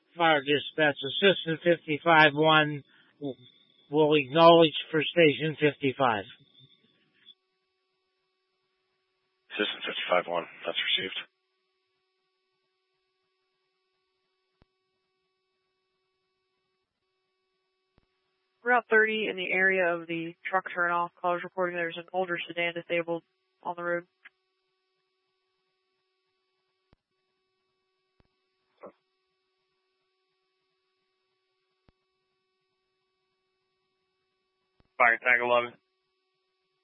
Fire dispatch, assistant 55-1 will acknowledge for station 55. Assistant 55-1, that's received. Route 30 in the area of the truck turnoff. Callers reporting there's an older sedan disabled on the road. Fire tag 11.